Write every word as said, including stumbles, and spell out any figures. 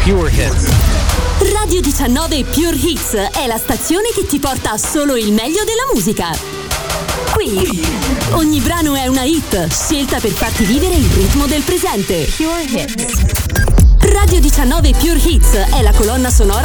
Pure Hits. Radio diciannove Pure Hits è la stazione che ti porta solo il meglio della musica. Qui ogni brano è una hit scelta per farti vivere il ritmo del presente. Pure Hits. Radio diciannove Pure Hits è la colonna sonora